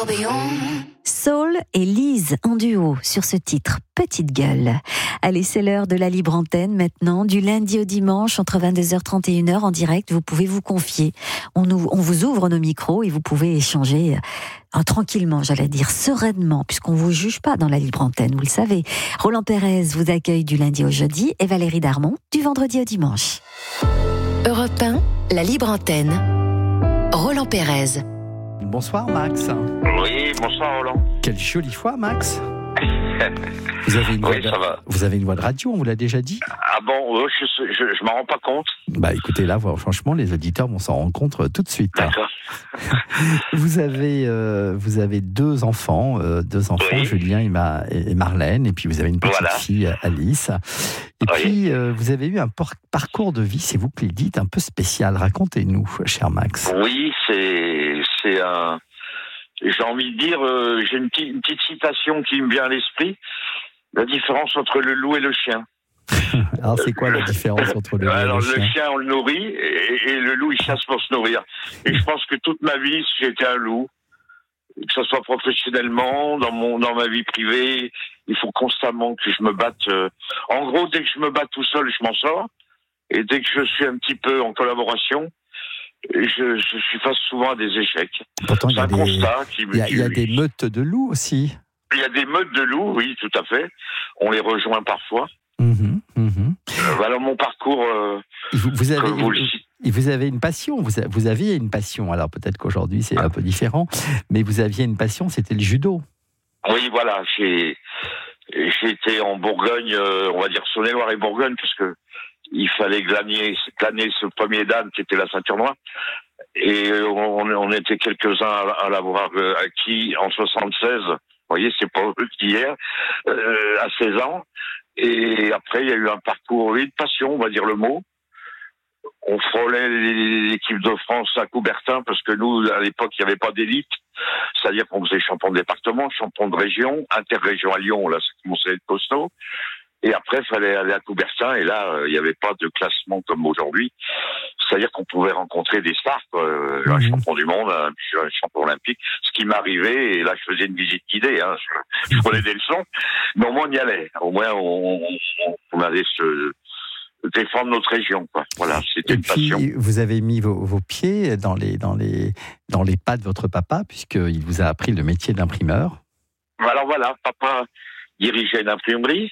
Saul et Lise en duo sur ce titre Petite Gueule. Allez, c'est l'heure de la libre antenne maintenant, du lundi au dimanche entre 22h30 et 1h en direct. Vous pouvez vous confier. On vous ouvre nos micros et vous pouvez échanger tranquillement, j'allais dire sereinement, puisqu'on vous juge pas dans la libre antenne, vous le savez. Roland Pérez vous accueille du lundi au jeudi et Valérie Darmon du vendredi au dimanche. Europe 1, la libre antenne. Roland Pérez. Bonsoir Max. Oui, bonsoir Roland. Quelle jolie voix Max. Vous avez une vous avez une voix de radio, on vous l'a déjà dit? Ah bon, je m'en rends pas compte. Bah écoutez, là, franchement, les auditeurs vont s'en rendre compte tout de suite. D'accord. Vous avez deux enfants, Oui. Julien et Marlène, et puis vous avez une petite fille, Alice. Et puis, vous avez eu un parcours de vie, c'est vous qui le dites, un peu spécial. Racontez-nous, cher Max. Oui, c'est un... J'ai envie de dire, j'ai une petite citation qui me vient à l'esprit. La différence entre le loup et le chien. Alors, c'est quoi la différence entre le loup et le chien? Alors, le chien, on le nourrit, et le loup, il chasse pour se nourrir. Et je pense que toute ma vie, j'ai été un loup. Que ce soit professionnellement, dans ma vie privée, il faut constamment que je me batte. En gros, dès que je me bats tout seul, je m'en sors. Et dès que je suis un petit peu en collaboration, je suis face souvent à des échecs. Pourtant, c'est un constat qui me il y a des meutes de loups aussi. Il y a des meutes de loups, oui, tout à fait. On les rejoint parfois. Alors, mon parcours... Vous avez une passion, vous aviez une passion, alors peut-être qu'aujourd'hui c'est un peu différent, mais vous aviez une passion, c'était le judo. Oui, voilà, j'ai été en Bourgogne, on va dire Saône-et-Loire et Bourgogne, parce que il fallait glaner ce premier dan qui était la ceinture noire, et on était quelques-uns à l'avoir acquis en 76, vous voyez, c'est pas d'hier, à 16 ans, et après il y a eu un parcours, de passion, on va dire le mot. On frôlait l'équipe de France à Coubertin parce que nous, à l'époque, il n'y avait pas d'élite. C'est-à-dire qu'on faisait champion de département, champion de région, interrégion à Lyon, là, ça commençait à être costaud. Et après, il fallait aller à Coubertin, et là, il n'y avait pas de classement comme aujourd'hui. C'est-à-dire qu'on pouvait rencontrer des stars, un champion du monde, un champion olympique, ce qui m'arrivait, et là, je faisais une visite guidée, je prenais des leçons, mais au moins on y allait. Au moins, on allait se défendre notre région, quoi. Voilà, c'était une passion. Et puis, vous avez mis vos pieds dans les pas de votre papa, puisqu'il vous a appris le métier d'imprimeur. Alors voilà, papa dirigeait une imprimerie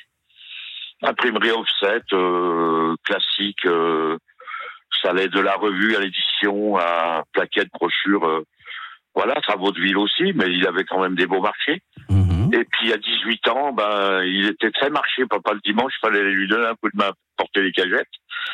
offset, classique, ça allait de la revue à l'édition, à plaquettes, brochures, voilà, travaux de ville aussi, mais il avait quand même des beaux marchés. Et puis à 18 ans, il était très marché, papa, le dimanche, il fallait lui donner un coup de main pour porter les cagettes.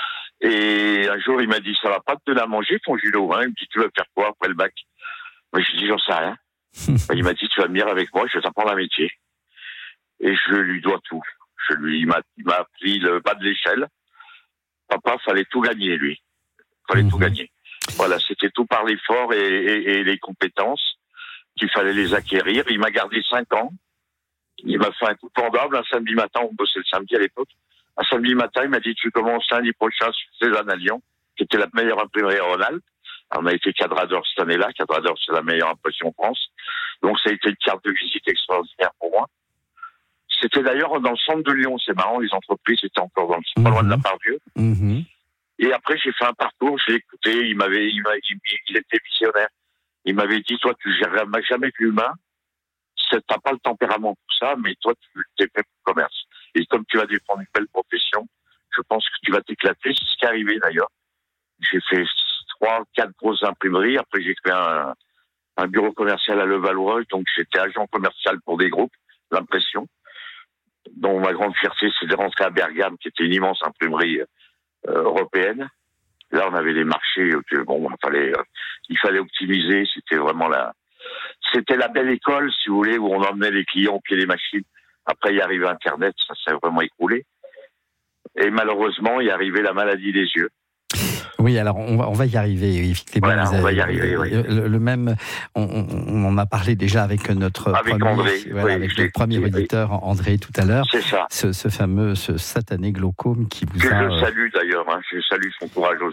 Et un jour, il m'a dit, ça va pas te donner à manger ton judo, hein. Il me dit, tu vas faire quoi après le bac? Moi, je lui ai dit, j'en sais rien. Il m'a dit, tu vas venir avec moi, je vais t'apprendre un métier. Et je lui dois tout. Il m'a appris le bas de l'échelle. Papa, fallait tout gagner, lui. Fallait tout gagner. Voilà, c'était tout par l'effort et les compétences qu'il fallait les acquérir. Il m'a gardé 5 ans. Il m'a fait un coup pendable un samedi matin, on bossait le samedi à l'époque. Un samedi matin, il m'a dit, tu commences lundi prochain sur Cézanne à Lyon, qui était la meilleure imprimerie en Rhône-Alpes. On a été cadradeur cette année-là. Cadradeur, c'est la meilleure impression en France. Donc, ça a été une carte de visite extraordinaire pour moi. C'était d'ailleurs dans le centre de Lyon. C'est marrant, les entreprises étaient encore pas loin de la Part-Dieu. Et après, j'ai fait un parcours, j'ai écouté, il était visionnaire. Il m'avait dit, toi, tu géreras jamais que l'humain. T'as pas le tempérament pour ça, mais toi, tu t'es fait pour le commerce. Et comme tu vas défendre une belle profession, je pense que tu vas t'éclater. C'est ce qui est arrivé d'ailleurs. J'ai fait 3-4 grosses imprimeries. Après, j'ai fait un bureau commercial à Levallois. Donc, j'étais agent commercial pour des groupes d'impression. Donc, ma grande fierté, c'est de rentrer à Bergame, qui était une immense imprimerie européenne. Là, on avait des marchés il fallait optimiser. C'était vraiment c'était la belle école, si vous voulez, où on emmenait les clients au pied des machines. Après, il est arrivé Internet, ça s'est vraiment écroulé. Et malheureusement, il est arrivé la maladie des yeux. Oui, alors on va y arriver, effectivement. Voilà, on va y arriver, oui. Le même, on en a parlé déjà avec notre premier auditeur, André, tout à l'heure. C'est ça. Ce satané glaucome qui vous je salue d'ailleurs, je salue son courage aussi.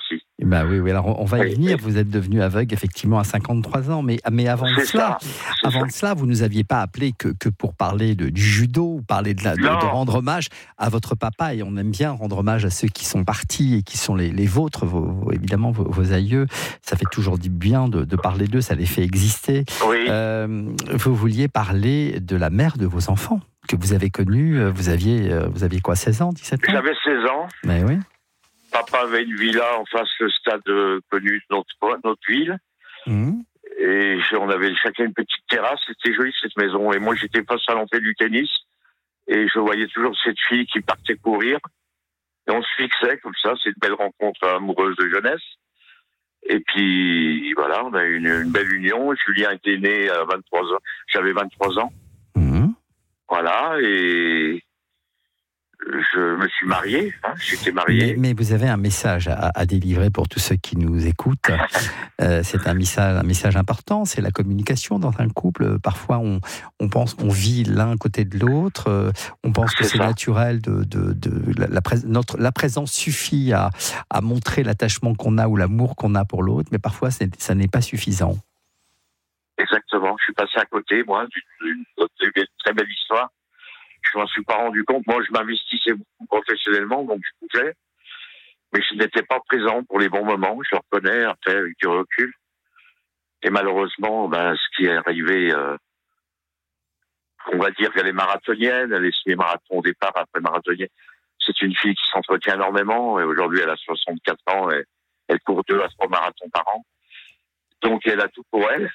Bah oui, alors on va y venir. Vous êtes devenu aveugle effectivement à 53 ans, mais avant de cela, vous nous aviez pas appelé que pour parler du judo, ou parler de rendre hommage à votre papa, et on aime bien rendre hommage à ceux qui sont partis et qui sont les vôtres, évidemment vos aïeux. Ça fait toujours du bien de parler d'eux, ça les fait exister. Oui. Vous vouliez parler de la mère de vos enfants que vous avez connue. Vous aviez quoi, 16 ans, 17 ans? J'avais 16 ans. Mais oui. Papa avait une villa en face du stade connu de notre ville. Mmh. Et on avait chacun une petite terrasse. C'était joli cette maison. Et moi, j'étais face à l'entrée du tennis. Et je voyais toujours cette fille qui partait courir. Et on se fixait comme ça. C'est une belle rencontre amoureuse de jeunesse. Et puis, voilà, on a eu une belle union. Julien était né à 23 ans. J'avais 23 ans. Mmh. Voilà. Et je me suis marié, j'étais marié. Mais vous avez un message à délivrer pour tous ceux qui nous écoutent. C'est un message important, c'est la communication dans un couple. Parfois, on pense qu'on vit l'un côté de l'autre. On pense que c'est naturel. La présence suffit à montrer l'attachement qu'on a ou l'amour qu'on a pour l'autre, mais parfois, ça n'est pas suffisant. Exactement. Je suis passé à côté, moi, d'une très belle histoire. Je m'en suis pas rendu compte. Moi, je m'investissais beaucoup professionnellement, donc je pouvais. Mais je n'étais pas présent pour les bons moments. Je le reconnais après avec du recul. Et malheureusement, ce qui est arrivé, on va dire qu'elle est marathonienne, elle est semi-marathon au départ, après marathonienne. C'est une fille qui s'entretient énormément. Et aujourd'hui, elle a 64 ans et elle court 2 à 3 marathons par an. Donc, elle a tout pour elle.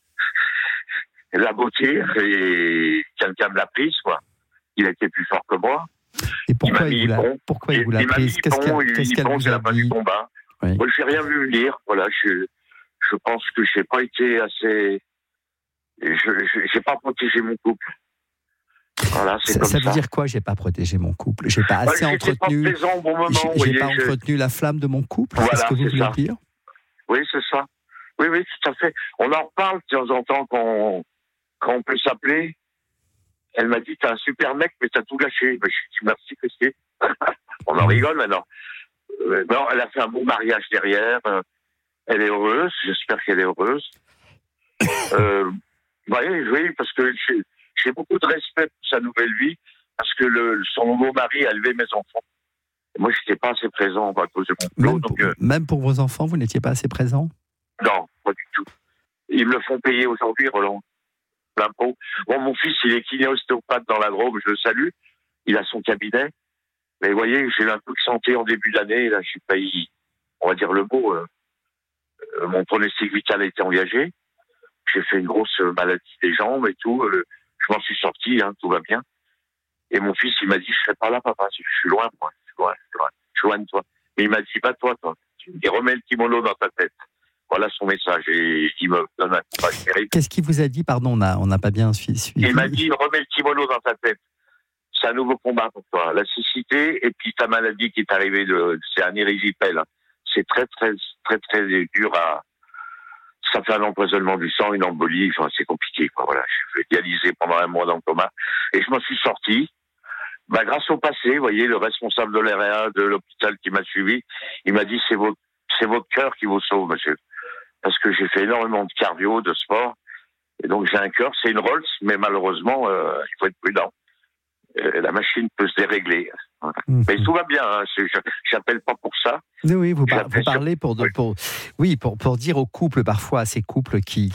La beauté, et quelqu'un me l'a prise, quoi. Il a été plus fort que moi. Et pourquoi il vous l'a prise? Qu'est-ce qu'elle vous a dit? Oui. Moi, je n'ai rien vu venir. Voilà, je pense que je n'ai pas été assez. Je n'ai pas protégé mon couple. Voilà, c'est ça veut dire quoi? J'ai pas protégé mon couple. J'ai pas assez entretenu. Pas présent au bon moment. J'ai pas entretenu la flamme de mon couple. Voilà, c'est ce que vous voulez dire? Oui, c'est ça. Oui, tout à fait. On en reparle de temps en temps quand on peut s'appeler. Elle m'a dit, t'as un super mec, mais t'as tout gâché. Je lui ai dit, merci, Christy. On en rigole maintenant. Non, elle a fait un beau mariage derrière. Elle est heureuse. J'espère qu'elle est heureuse. Oui, parce que j'ai beaucoup de respect pour sa nouvelle vie, parce que son nouveau mari a élevé mes enfants. Et moi, je n'étais pas assez présent à cause de mon boulot. Même pour vos enfants, vous n'étiez pas assez présent? Non, pas du tout. Ils me le font payer aujourd'hui, Roland. L'impôt. Bon, mon fils, il est kiné-ostéopathe dans la Drôme, je le salue. Il a son cabinet. Mais vous voyez, j'ai eu un peu de santé en début d'année. Là, je suis failli, on va dire le mot. Mon pronostic vital a été engagé. J'ai fait une grosse maladie des jambes et tout. Je m'en suis sorti, tout va bien. Et mon fils, il m'a dit, je serai pas là, papa. Je suis loin, moi. Je suis loin de toi. Mais il m'a dit, toi. Il remet le kimono dans ta tête. Voilà son message, et il me donne un courage terrible. Qu'est-ce qu'il vous a dit, pardon, on n'a pas bien suivi? Il m'a dit, remets le kimono dans ta tête. C'est un nouveau combat pour toi. La cécité, et puis ta maladie qui est arrivée, c'est un érigipèle. C'est très, très, très, très dur ça fait un empoisonnement du sang, une embolie, c'est compliqué, quoi. Voilà, je suis dialysé pendant 1 mois dans le coma. Et je m'en suis sorti. Grâce au passé, vous voyez, le responsable de l'RA, de l'hôpital qui m'a suivi, il m'a dit, c'est votre cœur qui vous sauve, monsieur. Parce que j'ai fait énormément de cardio, de sport. Et donc, j'ai un cœur, c'est une Rolls, mais malheureusement, il faut être prudent. La machine peut se dérégler. Voilà. Mais tout va bien, j'appelle pas pour ça. Oui, vous parlez pour dire aux couples, parfois, à ces couples qui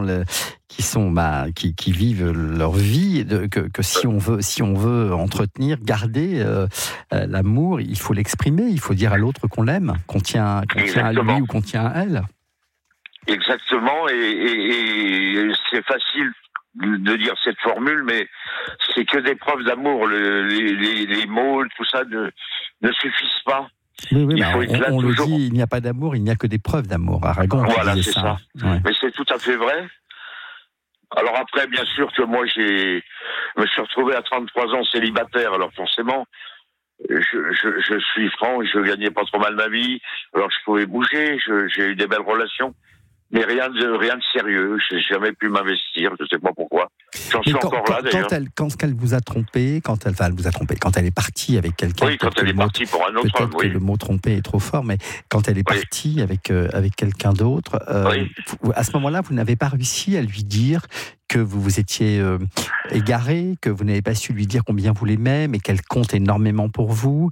vivent leur vie, que si on veut entretenir, garder l'amour, il faut l'exprimer, il faut dire à l'autre qu'on l'aime, qu'on tient à lui ou qu'on tient à elle. Exactement, et c'est facile de dire cette formule, mais c'est que des preuves d'amour. Les mots, tout ça ne suffisent pas. Oui, on le dit, il n'y a pas d'amour, il n'y a que des preuves d'amour. Aragon, voilà, c'est ça. Ouais. Mais c'est tout à fait vrai. Alors après, bien sûr que moi, je me suis retrouvé à 33 ans célibataire, alors forcément, je suis franc, je gagnais pas trop mal ma vie, alors je pouvais bouger, j'ai eu des belles relations. Mais rien de sérieux. Je n'ai jamais pu m'investir. Je ne sais pas pourquoi. J'en suis encore là, d'ailleurs. Quand elle vous a trompé, quand elle est partie avec quelqu'un. Oui, quand elle est partie pour un autre homme, peut-être que le mot tromper est trop fort, mais quand elle est partie avec quelqu'un d'autre, à ce moment-là, vous n'avez pas réussi à lui dire que vous vous étiez égaré, que vous n'avez pas su lui dire combien vous l'aimez, mais qu'elle compte énormément pour vous.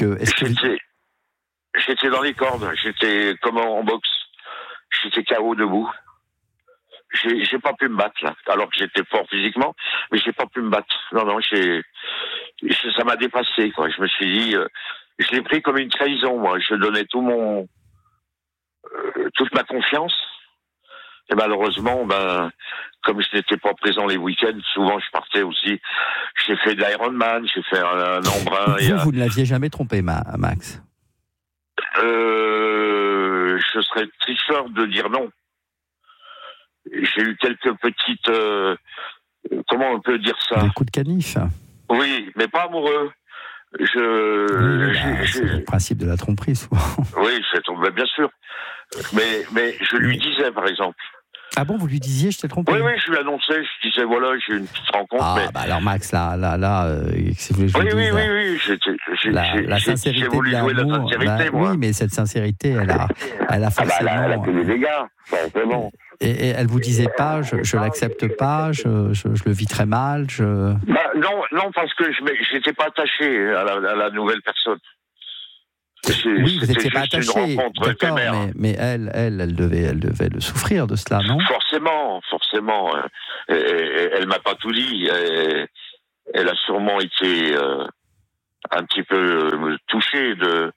J'étais dans les cordes, j'étais comme en boxe, j'étais KO debout. J'ai pas pu me battre là, alors que j'étais fort physiquement, mais j'ai pas pu me battre. Non, ça m'a dépassé, quoi. Je me suis dit, je l'ai pris comme une trahison, moi. Je donnais toute ma confiance. Et malheureusement, comme je n'étais pas présent les week-ends, souvent je partais aussi. J'ai fait de l'Ironman, j'ai fait un embrun. Vous ne l'aviez jamais trompé, Max? Je serais tricheur de dire non. J'ai eu quelques petites... comment on peut dire ça? Des coups de canif. Oui, mais pas amoureux. C'est le principe de la tromperie, souvent. Oui, bien sûr. Mais je lui disais, par exemple. Ah bon, vous lui disiez, je t'ai trompé? Oui, je lui annonçais, je disais, voilà, j'ai une petite rencontre. Alors Max, là, si vous voulez que je oui, la sincérité j'ai voulu jouer la sincérité, moi. Oui, mais cette sincérité, elle a forcément... elle a que des dégâts, c'est bon. Et elle vous disait pas, je l'accepte pas, je le vis très mal, non, parce que j'étais pas attaché à la nouvelle personne. Oui, vous n'étiez pas attaché, d'accord, mais elle devait le souffrir de cela, non? Forcément. Elle m'a pas tout dit. Elle a sûrement été un petit peu touchée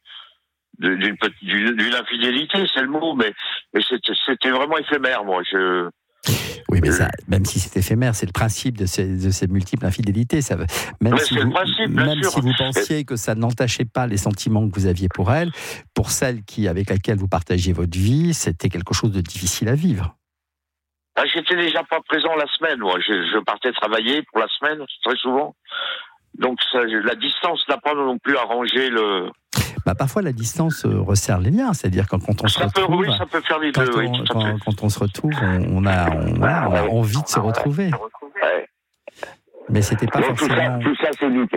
d'une infidélité, c'est le mot, mais c'était vraiment éphémère, moi. Oui, mais ça, même si c'est éphémère, c'est le principe de ces multiples infidélités. Même si vous pensiez que ça n'entachait pas les sentiments que vous aviez pour elle, pour celle avec laquelle vous partagiez votre vie, c'était quelque chose de difficile à vivre. J'étais déjà pas présent la semaine, moi. Je partais travailler pour la semaine, très souvent. Donc la distance n'a pas non plus arrangé le... parfois la distance resserre les liens, c'est-à-dire quand on se retrouve... ça peut faire les deux, quand on se retrouve, on a envie de se retrouver. Ouais. Mais c'était pas forcément... Tout ça,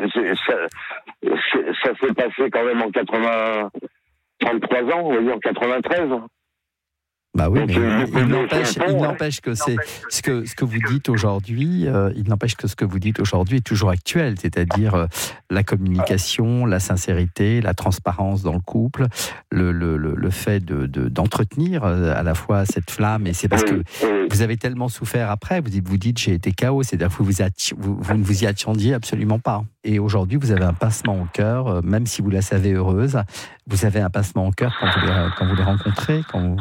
ça s'est passé quand même en 33 ans, on va dire en 93. Oui, mais il n'empêche que c'est ce que vous dites aujourd'hui. Il n'empêche que ce que vous dites aujourd'hui est toujours actuel, c'est-à-dire la communication, la sincérité, la transparence dans le couple, le fait d'entretenir à la fois cette flamme. Et c'est parce que vous avez tellement souffert après. Vous dites j'ai été KO, c'est-à-dire que vous ne vous y attendiez absolument pas. Et aujourd'hui, vous avez un pincement au cœur, même si vous la savez heureuse. Vous avez un pincement au cœur quand vous les rencontrez,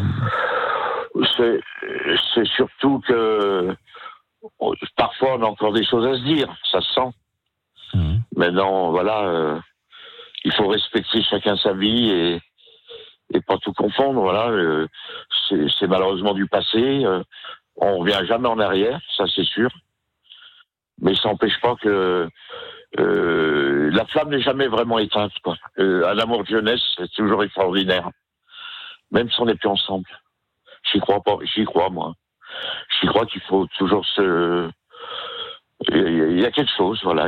C'est surtout que parfois on a encore des choses à se dire, ça se sent. Maintenant, voilà, il faut respecter chacun sa vie et pas tout confondre. Voilà, c'est malheureusement du passé. On revient jamais en arrière, ça c'est sûr. Mais ça n'empêche pas que la flamme n'est jamais vraiment éteinte, quoi. Un amour de jeunesse, c'est toujours extraordinaire, même si on n'est plus ensemble. J'y crois pas, moi. J'y crois qu'il faut toujours il y a quelque chose, voilà.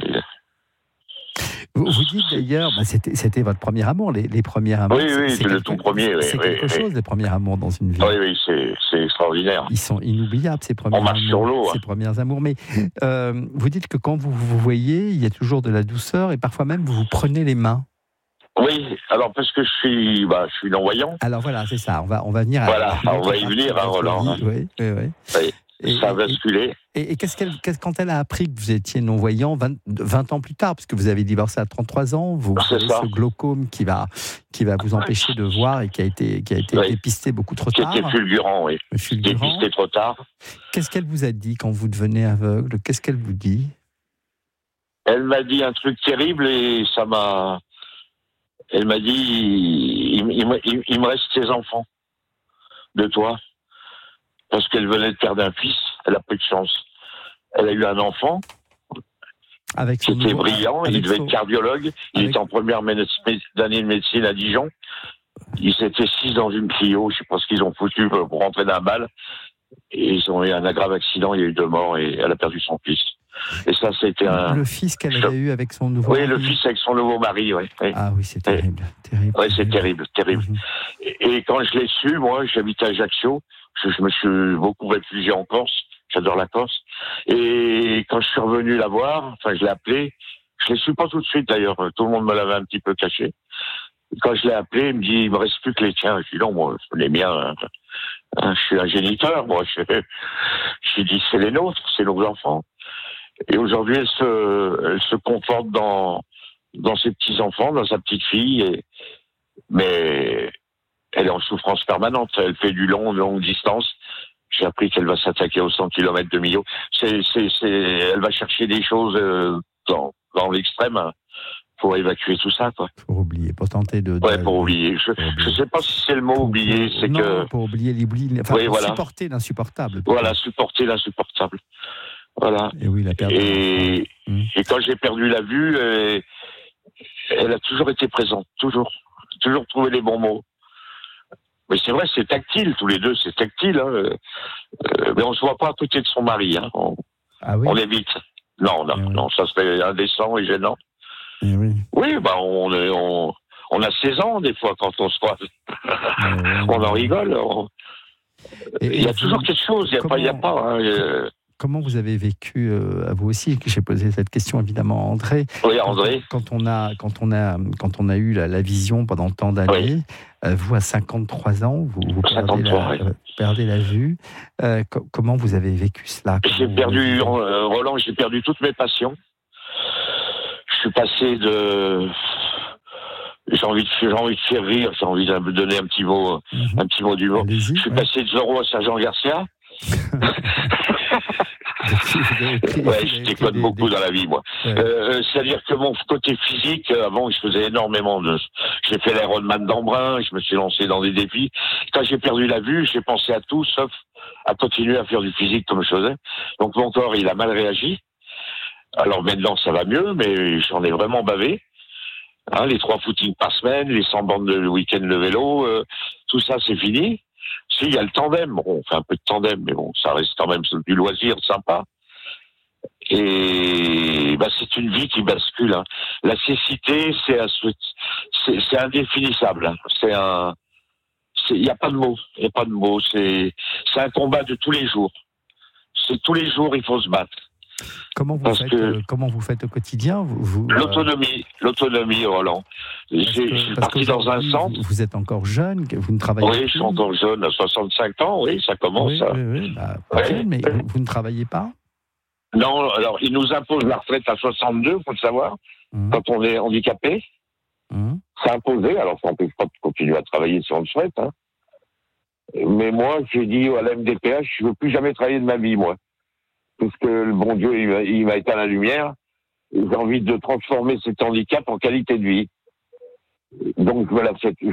Vous dites d'ailleurs, c'était votre premier amour, les premiers amours. Oui, c'est le tout premier. C'est quelque chose, les premiers amours dans une vie. Oui, c'est extraordinaire. Ils sont inoubliables, ces premiers amours. On marche sur l'eau. Ces premiers amours. Mais vous dites que quand vous vous voyez, il y a toujours de la douceur et parfois même vous vous prenez les mains. Oui, alors parce que je suis non-voyant. Alors voilà, c'est ça. On va venir. On va y venir, Roland. Oui. Ça a basculé. Et quand elle a appris que vous étiez non-voyant 20 ans plus tard, parce que vous avez divorcé à 33 ans, vous avez ce glaucome qui va vous empêcher de voir et qui a été dépisté beaucoup trop tard. Qui était fulgurant, oui. Dépisté trop tard. Qu'est-ce qu'elle vous a dit quand vous devenez aveugle? Qu'est-ce qu'elle vous dit? Elle m'a dit un truc terrible et ça m'a... Elle m'a dit, il me reste tes enfants de toi. Parce qu'elle venait de perdre un fils, elle a peu de chance. Elle a eu un enfant qui était brillant, il devait être cardiologue, il était en première année de médecine à Dijon. Ils étaient 6 dans une Clio, je sais pas ce qu'ils ont foutu pour rentrer d'un bal. Et ils ont eu un grave accident, il y a eu 2 morts et elle a perdu son fils. Et ça, c'était Le fils qu'elle avait eu avec son nouveau mari. Oui, le fils avec son nouveau mari, oui. Ah oui, c'est terrible. Oui, c'est terrible. Mhm. Et quand je l'ai su, moi, j'habite à Ajaccio, je me suis beaucoup réfugié en Corse, j'adore la Corse. Et quand je suis revenu la voir, enfin, je l'ai appelé, je l'ai su pas tout de suite d'ailleurs, tout le monde me l'avait un petit peu caché. Et quand je l'ai appelé, il me dit, il me reste plus que les tiens. Je dis non, moi, les miens, je suis un géniteur, moi. Je dis, c'est les nôtres, c'est nos enfants. Et aujourd'hui, elle se conforte dans ses petits-enfants, dans sa petite fille, mais elle est en souffrance permanente. Elle fait du longue distance. J'ai appris qu'elle va s'attaquer aux 100 km de Millau. Elle va chercher des choses dans l'extrême pour évacuer tout ça, quoi. Pour oublier, pour tenter de... Ouais, pour oublier. Je sais pas si c'est le mot oublier, c'est non, que... pour oublier l'oubli, enfin, oui, pour voilà. supporter l'insupportable. Voilà, supporter l'insupportable. Voilà. Et oui, la perte. Et quand j'ai perdu la vue, elle a toujours été présente, toujours trouvé les bons mots. Mais c'est vrai, c'est tactile, tous les deux, c'est tactile. Hein. Mais on se voit pas à côté de son mari. Hein. On évite. Non, ça serait indécent et gênant. Et oui. Oui, bah on a 16 ans des fois quand on se croise. On en rigole. Il y a toujours quelque chose. Il y a pas. Comment vous avez vécu, à vous aussi, que j'ai posé cette question évidemment à André. Oui, André. Quand on a eu la vision pendant tant d'années, vous à 53 ans, vous perdez la vue. Comment vous avez vécu cela? Roland, j'ai perdu toutes mes passions. Je suis passé de... J'ai envie de faire rire, j'ai envie de donner un petit mot d'humour. Je suis passé de Zorro à Sergent Garcia. Je déconne beaucoup dans la vie, moi. C'est-à-dire que mon côté physique, avant, je faisais énormément j'ai fait l'Ironman d'Embrun, je me suis lancé dans des défis. Quand j'ai perdu la vue, j'ai pensé à tout, sauf à continuer à faire du physique comme je faisais. Donc mon corps, il a mal réagi. Alors maintenant, ça va mieux, mais j'en ai vraiment bavé. Hein, les 3 footings par semaine, les 100 bandes de week-end de vélo, tout ça, c'est fini. Si, il y a le tandem. Bon, on fait un peu de tandem, mais bon, ça reste quand même du loisir sympa. Et c'est une vie qui bascule. Hein. La cécité, c'est indéfinissable. Hein. Il n'y a pas de mots. Il n'y a pas de mots. C'est un combat de tous les jours. C'est tous les jours, il faut se battre. Comment vous faites au quotidien L'autonomie, Roland. Je suis parti dans un centre. Vous êtes encore jeune, vous ne travaillez pas. Oui, je suis encore jeune, à 65 ans, oui, ça commence. Mais vous ne travaillez pas? Non, alors ils nous imposent la retraite à 62, faut le savoir, quand on est handicapé. C'est imposé, alors ça n'empêche pas de continuer à travailler si on le souhaite. Hein. Mais moi, j'ai dit à la MDPH, je ne veux plus jamais travailler de ma vie, moi. Parce que le bon Dieu, il m'a éteint la lumière. J'ai envie de transformer cet handicap en qualité de vie. Donc, voilà,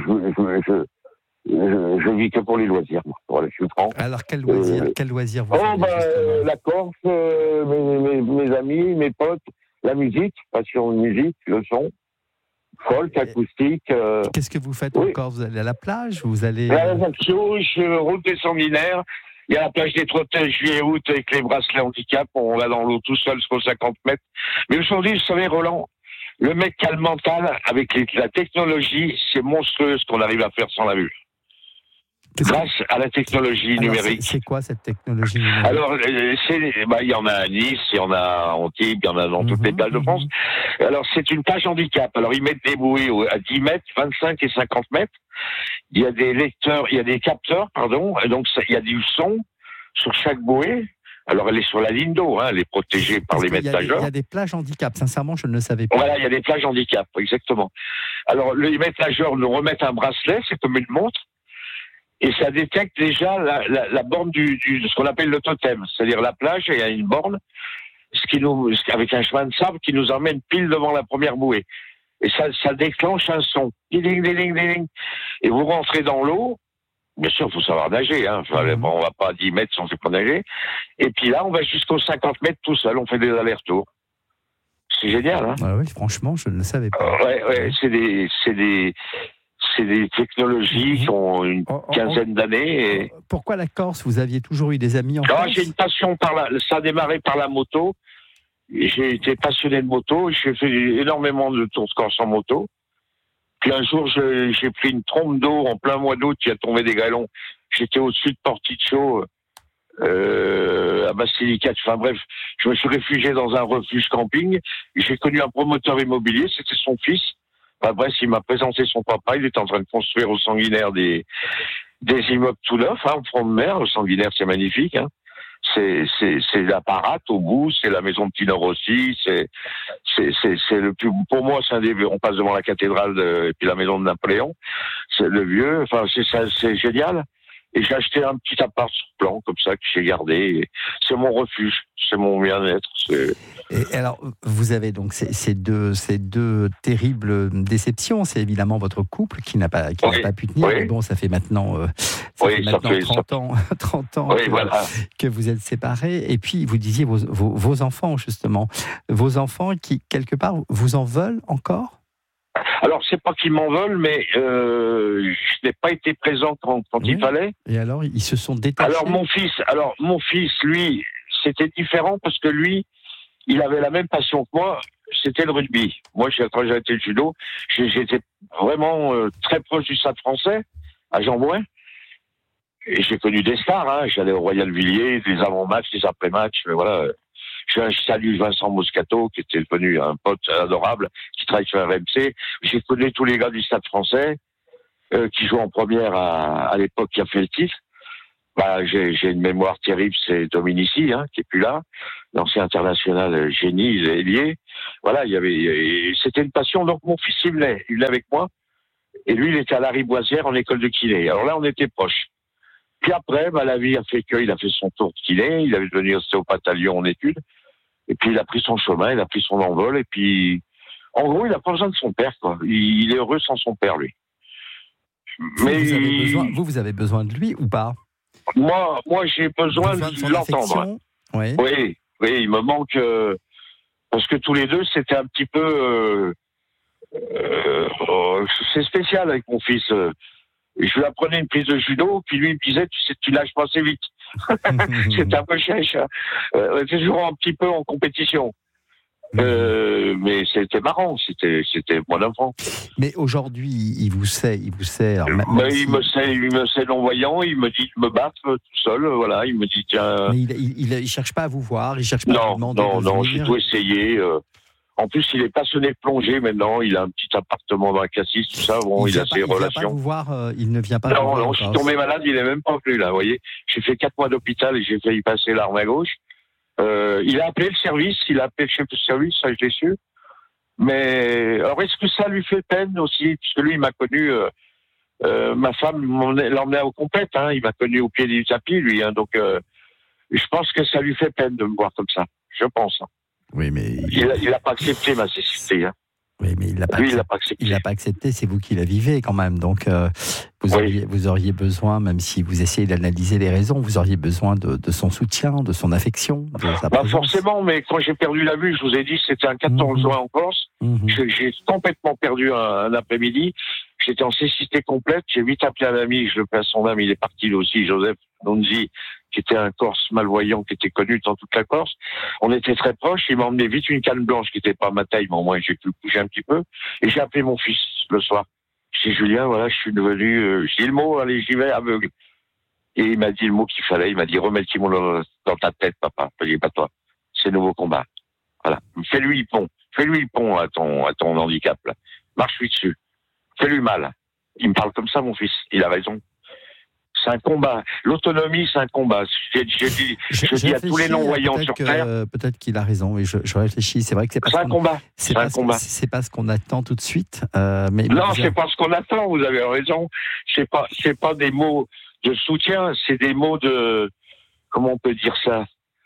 je vis que pour les loisirs. Voilà, je suis franc. Alors, quel loisir vous avez, la Corse, mes amis, mes potes, la musique, passion de musique, le son, folk, acoustique. Qu'est-ce que vous faites encore? Vous allez à la plage? Vous allez... À Ajaccio, je route des sanguinaires. Il y a la plage des Trottets, juillet-août, avec les bracelets handicap. On va dans l'eau tout seul jusqu'aux 50 mètres. Mais aujourd'hui, vous savez, Roland, le mec qui a le mental, avec la technologie, c'est monstrueux ce qu'on arrive à faire sans la vue. Grâce à la technologie numérique. C'est quoi cette technologie numérique? Alors, il y en a à Nice, il y en a à Antibes, il y en a dans toutes les plages de France. Alors, c'est une plage handicap. Alors, ils mettent des bouées à 10 mètres, 25 et 50 mètres. Il y a des capteurs, et donc il y a du son sur chaque bouée. Alors, elle est sur la ligne d'eau, hein, elle est protégée par les maîtres nageurs. Il y a des plages handicap, sincèrement, je ne le savais pas. Voilà, il y a des plages handicap, exactement. Alors, les maîtres nageurs nous remettent un bracelet, c'est comme une montre, et ça détecte déjà la borne de ce qu'on appelle le totem, c'est-à-dire la plage, il y a une borne, avec un chemin de sable qui nous emmène pile devant la première bouée. Et ça déclenche un son. Ding, ding, ding, ding. Et vous rentrez dans l'eau. Bien sûr, il faut savoir nager. Hein. On va pas à 10 mètres sans pas nager. Et puis là, on va jusqu'aux 50 mètres tout seul. On fait des allers-retours. C'est génial. Hein. Oui, franchement, je ne le savais pas. Ouais, c'est des technologies qui ont une quinzaine d'années. Et... Pourquoi la Corse? Vous aviez toujours eu des amis en Corse? J'ai une passion ça a démarré par la moto. J'ai été passionné de moto. J'ai fait énormément de tours de Corse en moto. Puis un jour, j'ai pris une trompe d'eau en plein mois d'août qui a tombé des grêlons. J'étais au-dessus de Porticcio, à Basilicate. Enfin bref, je me suis réfugié dans un refuge camping. J'ai connu un promoteur immobilier, c'était son fils. Enfin bref, il m'a présenté son papa. Il était en train de construire au Sanguinaire des immeubles tout neufs, au front de mer. Le Sanguinaire, c'est magnifique. C'est la Parate au bout, c'est la maison de Tinor aussi, c'est le plus, pour moi, on passe devant la cathédrale et puis la maison de Napoléon, c'est le vieux, enfin, c'est génial. Et j'ai acheté un petit appart sur plan, comme ça, que j'ai gardé. C'est mon refuge, c'est mon bien-être. Et alors, vous avez donc ces deux terribles déceptions. C'est évidemment votre couple qui n'a pas pu tenir. Mais bon, ça fait maintenant, 30 ans que vous êtes séparés. Et puis, vous disiez vos enfants, justement. Vos enfants qui, quelque part, vous en veulent encore? Alors, c'est pas qu'ils m'en veulent, mais je n'ai pas été présent quand il fallait. Et alors, ils se sont détachés. Alors, mon fils, lui, c'était différent parce que lui, il avait la même passion que moi, c'était le rugby. Moi, quand j'ai été le judo, j'étais vraiment très proche du Stade Français, à Jean-Bouin. Et j'ai connu des stars, J'allais au Royal Villiers, des avant-matchs, des après-matchs, mais voilà. Je salue Vincent Moscato, qui était devenu un pote adorable, qui travaille sur RMC. J'ai connu tous les gars du Stade Français, qui jouent en première à l'époque, qui a fait le titre. J'ai une mémoire terrible, c'est Dominici, qui est plus là. L'ancien international génie, ailier. Voilà, c'était une passion. Donc mon fils, il venait avec moi. Et lui, il était à la Riboisière en école de kiné. Alors là, on était proches. Puis après, la vie a fait qu'il a fait son tour de kiné. Il avait devenu ostéopathe à Lyon en études. Et puis il a pris son chemin, il a pris son envol. Et puis, en gros, il n'a pas besoin de son père, quoi. Il est heureux sans son père, lui. Mais vous avez besoin de lui ou pas? Moi, j'ai besoin de l'entendre. Oui, il me manque parce que tous les deux, c'était un petit peu. C'est spécial avec mon fils. Je lui apprenais une prise de judo, puis lui il me disait tu lâches pas assez vite. C'était un peu chèche. On était toujours un petit peu en compétition. Mais c'était marrant, c'était mon enfant. Mais aujourd'hui, il vous sait. Il me sait non-voyant, il me dit de me battre tout seul, voilà, il me dit tiens. Mais il cherche pas à vous voir, il cherche pas à vous demander. Non, j'ai tout essayé. En plus, il est passionné de plongée maintenant. Il a un petit appartement dans la Cassis, tout ça. Bon, il a ses relations. Pas vous voir, il ne vient pas. Non, je suis tombé malade. Il est même pas venu là. Vous voyez, j'ai fait 4 mois d'hôpital et j'ai failli passer l'arme à gauche. Il a appelé le service. Il a appelé le chef de service. Ça, je l'ai su. Mais alors, est-ce que ça lui fait peine aussi, puisque lui, il m'a connu. Ma femme l'emmenait au compète. Il m'a connu au pied du tapis, lui. Donc, je pense que ça lui fait peine de me voir comme ça. Je pense. Oui, mais il n'a pas accepté ma cécité. Oui, mais il l'a pas accepté. C'est vous qui la vivez quand même. Donc, vous auriez besoin, même si vous essayez d'analyser les raisons, vous auriez besoin de son soutien, de son affection. De sa forcément, mais quand j'ai perdu la vue, je vous ai dit, c'était un 14 juin en Corse. J'ai complètement perdu un après-midi. J'étais en cécité complète. J'ai vite appelé un ami, je le paie à son âme, il est parti lui aussi, Joseph Nonzi, qui était un Corse malvoyant, qui était connu dans toute la Corse. On était très proches. Il m'a emmené vite une canne blanche qui n'était pas ma taille, mais au moins j'ai pu bouger un petit peu. Et j'ai appelé mon fils le soir. J'ai dit, Julien, voilà, je suis devenu, j'ai dit le mot, allez, j'y vais, aveugle. Et il m'a dit le mot qu'il fallait. Il m'a dit, remets le kimono dans ta tête, papa. Je dis, pas toi. C'est nouveau combat. Voilà. Fais-lui le pont. Fais-lui le pont à ton handicap, là. Marche-lui dessus. Fais-lui mal. Il me parle comme ça, mon fils. Il a raison. C'est un combat. L'autonomie, c'est un combat. Je dis à tous les non-voyants sur Terre. Peut-être qu'il a raison, et je réfléchis. C'est vrai que c'est un combat. C'est pas ce qu'on attend tout de suite. Non, c'est pas ce qu'on attend, vous avez raison. C'est pas des mots de soutien, c'est des mots de. Comment on peut dire ça?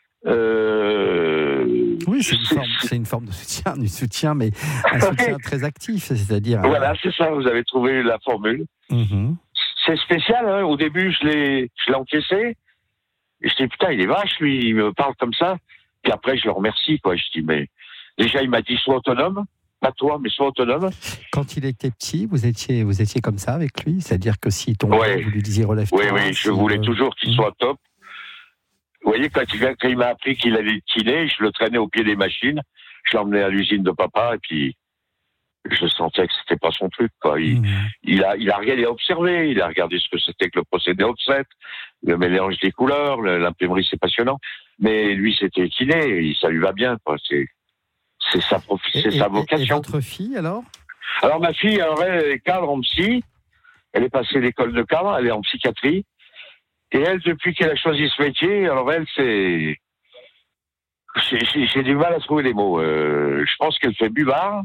Oui, c'est une forme de soutien, du soutien, mais un soutien très actif, c'est-à-dire. Voilà, c'est ça, vous avez trouvé la formule. C'est spécial, au début, je l'ai encaissé. Et je dis, putain, il est vache, lui, il me parle comme ça. Puis après, je le remercie, quoi. Je dis, mais déjà, il m'a dit, sois autonome. patois, mais soit autonome. Quand il était petit, vous étiez comme ça avec lui? C'est-à-dire que s'il tombait, Ouais. vous lui disiez relève-toi? Oui, je voulais toujours qu'il soit top. Vous voyez, quand il m'a appris qu'il allait le kiné, je le traînais au pied des machines, je l'emmenais à l'usine de papa, et puis je sentais que c'était pas son truc, quoi. Il a regardé, observé, il a regardé ce que c'était que le procédé offset, le mélange des couleurs, l'imprimerie, c'est passionnant. Mais lui, c'était kiné, et ça lui va bien, quoi. C'est sa vocation. Et votre fille, alors? Alors, ma fille, elle est cadre en psy. Elle est passée l'école de cadre, elle est en psychiatrie. Et elle, depuis qu'elle a choisi ce métier, alors elle, j'ai du mal à trouver les mots. Je pense qu'elle fait buvard.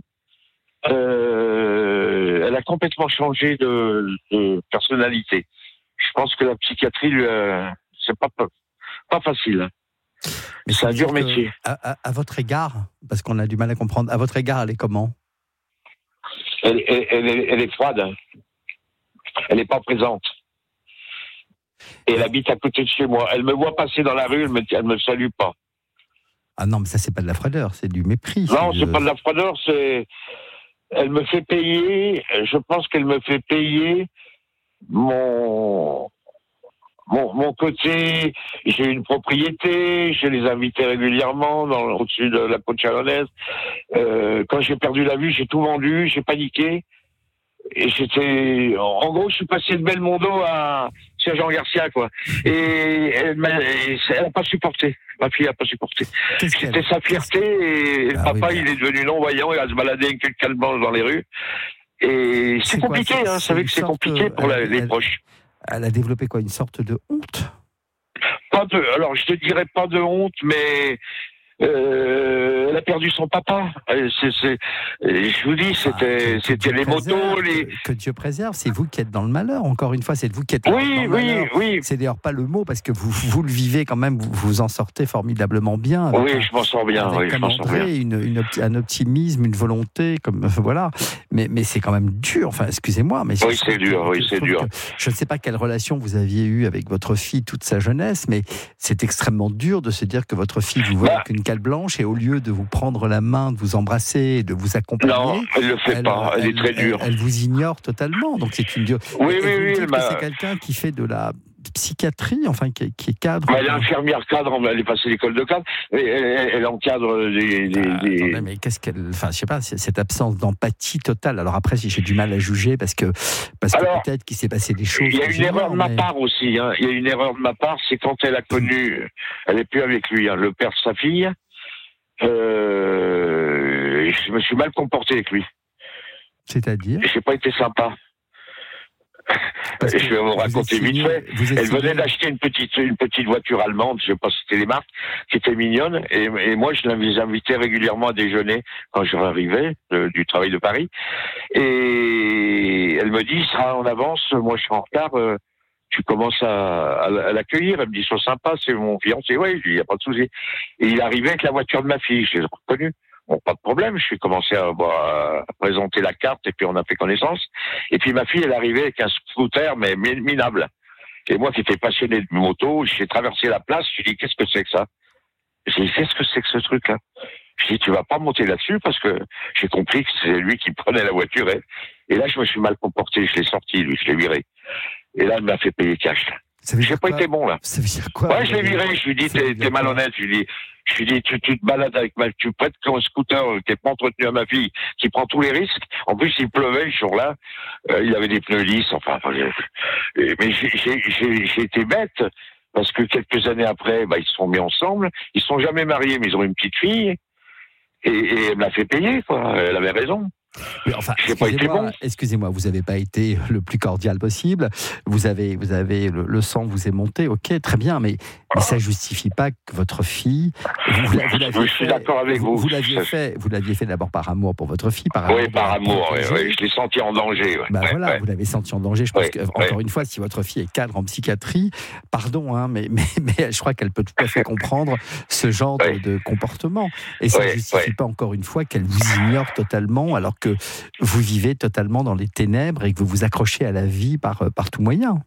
Elle a complètement changé de personnalité. Je pense que la psychiatrie, c'est pas facile. Mais c'est un dur métier. À votre égard, parce qu'on a du mal à comprendre, à votre égard, elle est comment? Elle est froide. Elle n'est pas présente. Et elle habite à côté de chez moi. Elle me voit passer dans la rue, elle me salue pas. Ah non, mais ça, c'est pas de la froideur, c'est du mépris. Non, c'est pas de la froideur, elle me fait payer, je pense qu'elle me fait payer mon côté. J'ai une propriété, je les invitais régulièrement au-dessus de la côte chalonnaise. Quand j'ai perdu la vue, j'ai tout vendu, j'ai paniqué. Et en gros, je suis passé de Belmondo à Sergent Garcia, quoi. Et elle n'a pas supporté. Ma fille n'a pas supporté. C'était sa fierté, et le papa, il est devenu non-voyant, il a se baladé avec une canne blanche dans les rues. Et c'est compliqué, hein. Vous savez que c'est compliqué pour les proches. Elle a développé quoi? Une sorte de honte? Alors, je te dirais pas de honte, mais elle a perdu son papa. Je vous dis, c'était les motos. Que Dieu préserve, c'est vous qui êtes dans le malheur, encore une fois, c'est vous qui êtes dans le malheur. Oui. C'est d'ailleurs pas le mot, parce que vous le vivez quand même, vous en sortez formidablement bien. Je m'en sors bien. Avec un optimisme, une volonté, voilà. Mais c'est quand même dur, enfin, excusez-moi. Mais c'est dur. Je ne sais pas quelle relation vous aviez eue avec votre fille toute sa jeunesse, mais c'est extrêmement dur de se dire que votre fille vous voit avec une cale blanche, et au lieu de vous prendre la main, de vous embrasser, de vous accompagner, non, elle le fait pas. Elle est très dure. Elle vous ignore totalement. Donc c'est une dure. Oui. C'est quelqu'un qui fait de la psychiatrie, enfin qui est cadre. Elle est infirmière cadre. Elle est passée l'école de cadre. Elle encadre des. Attendez, mais qu'est-ce qu'elle. Enfin, je sais pas. Cette absence d'empathie totale. Alors après, si j'ai du mal à juger, parce que peut-être qu'il s'est passé des choses. Il y a une erreur de ma part aussi. Hein. Il y a une erreur de ma part, c'est quand elle a connu. Elle est plus avec lui. Hein, le père de sa fille. Je me suis mal comporté avec lui. C'est-à-dire? J'ai pas été sympa. Je vais vous raconter vite fait. Elle venait d'acheter une petite voiture allemande, je sais pas si c'était les marques, qui était mignonne, et moi je les invitais régulièrement à déjeuner quand je arrivais du travail de Paris. Et elle me dit, sera en avance, moi je suis en retard, tu commences à l'accueillir. Elle me dit, sois sympa, c'est mon fiancé. Oui, il n'y a pas de souci. Et il arrivait avec la voiture de ma fille, je l'ai reconnu. Bon, pas de problème, je suis commencé à présenter la carte, et puis on a fait connaissance. Et puis ma fille, elle arrivait avec un scooter, mais minable. Et moi qui étais passionné de moto, j'ai traversé la place, je lui ai dit, qu'est-ce que c'est que ça? J'ai dit, qu'est-ce que c'est que ce truc-là? Je lui ai dit, tu vas pas monter là-dessus, parce que j'ai compris que c'est lui qui prenait la voiture. Et là, je me suis mal comporté, je l'ai sorti, lui, je l'ai viré. Et là, il m'a fait payer cash. J'ai pas été bon, là. Ça veut dire quoi? Ouais, je l'ai viré, je lui ai dit, t'es malhonnête, je lui ai dit, tu te balades avec tu prêtes un scooter qui n'est pas entretenu à ma fille, qui prend tous les risques. En plus, il pleuvait ce jour-là, il avait des pneus lisses, enfin, mais j'ai été bête, parce que quelques années après, ils se sont mis ensemble, ils se sont jamais mariés, mais ils ont une petite fille, et elle m'a fait payer, quoi, elle avait raison. Oui, enfin, excusez-moi, vous n'avez pas été le plus cordial possible. Vous avez le sang vous est monté, ok, très bien, mais ça justifie pas que votre fille. Je suis d'accord avec vous. Vous l'aviez fait d'abord par amour pour votre fille, par amour. Je l'ai senti en danger. Ouais. Vous l'avez senti en danger. Je pense que encore une fois, si votre fille est cadre en psychiatrie, pardon, hein, mais je crois qu'elle peut tout à fait comprendre ce genre de comportement. Et ça justifie pas encore une fois qu'elle vous ignore totalement, alors que vous vivez totalement dans les ténèbres et que vous vous accrochez à la vie par tout moyen.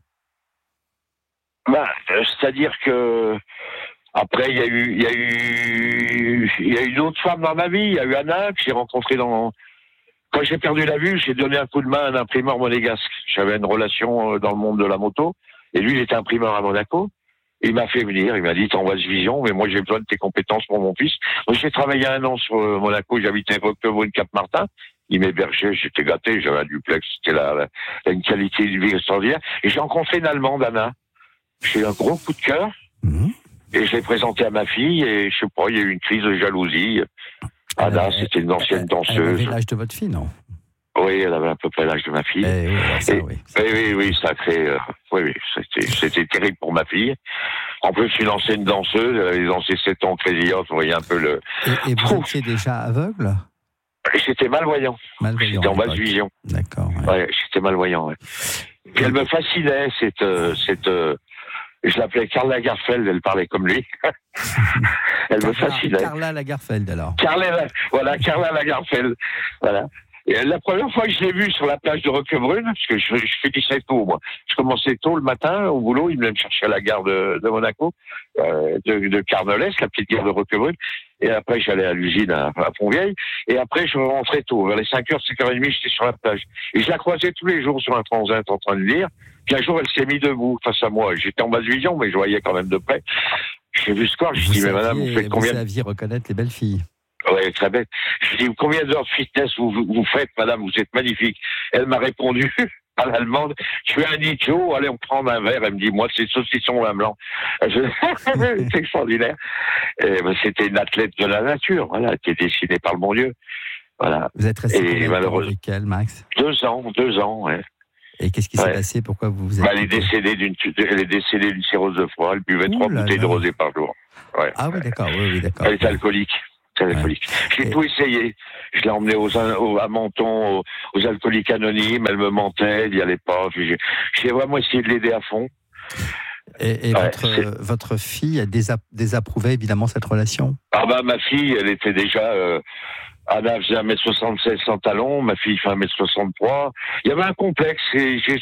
C'est-à-dire que après il y a eu une autre femme dans ma vie. Il y a eu Anna que j'ai rencontrée dans Quand j'ai perdu la vue, j'ai donné un coup de main à un imprimeur monégasque. J'avais une relation dans le monde de la moto, et lui, il était imprimeur à Monaco. Il m'a fait venir, il m'a dit, t'envoies Vision, mais moi j'ai besoin de tes compétences pour mon fils. Donc j'ai travaillé 1 an sur Monaco, j'habitais Roquebrune, Cap-Martin. Il m'hébergeait, j'étais gâté, j'avais un duplex, c'était une qualité de vie extraordinaire. Et j'ai rencontré une Allemande, Anna. J'ai eu un gros coup de cœur, et je l'ai présenté à ma fille, et je sais pas, il y a eu une crise de jalousie. Anna, c'était une ancienne danseuse. Elle avait l'âge de votre fille, non? Oui, elle avait à peu près l'âge de ma fille. Oui, ça a créé... oui, c'était terrible pour ma fille. En plus, une ancienne danseuse, elle avait dansé 7 ans Crazy Horse, vous voyez un peu le... Et vous étiez déjà aveugle? J'étais malvoyant. J'étais en basse vision. D'accord. Ouais, j'étais malvoyant, ouais. Puis elle me fascinait, je l'appelais Karl Lagerfeld, elle parlait comme lui. Elle me fascinait. Karla Lagerfeld, alors. Karla Lagerfeld. Voilà. Et la première fois que je l'ai vue sur la plage de Roquebrune, parce que je finissais tôt, moi. Je commençais tôt le matin au boulot, il venait me chercher à la gare de Monaco, de Carnolès, la petite gare de Roquebrune. Et après, j'allais à l'usine à Pont-Vieille. Et après, je rentrais tôt. Vers les 5h, 5h30, j'étais sur la plage. Et je la croisais tous les jours sur un transat en train de lire. Puis un jour, elle s'est mise debout face à moi. J'étais en basse vision, mais je voyais quand même de près. J'ai vu ce corps, je dis, mais madame, vous faites combien? Vous saviez reconnaître les belles filles. Oui, très bête. Je dis, combien d'heures de fitness vous faites, madame? Vous êtes magnifique. Elle m'a répondu, à l'allemande, tu es un idiot, allez, on prend un verre. Elle me dit, moi, c'est saucisson vin blanc. C'est extraordinaire. Et, ben, c'était une athlète de la nature, voilà, qui est dessinée par le bon Dieu. Voilà. Vous êtes resté combien de temps avec elle, Max? 2 ans, ouais. Et qu'est-ce qui s'est passé? Pourquoi vous vous êtes... elle est décédée d'une cirrhose de foie. Elle buvait 3 bouteilles de rosé par jour. Ouais. Ah oui, d'accord. Oui, d'accord. Elle est alcoolique. J'ai tout essayé. Je l'ai emmenée à Menton, aux alcooliques anonymes. Elle me mentait, elle n'y allait pas. J'ai vraiment essayé de l'aider à fond. Et votre fille a désapprouvé évidemment cette relation? Ah bah ma fille, elle était déjà... Anna faisait 1m76 sans talons, ma fille fait 1m63. Il y avait un complexe et j'ai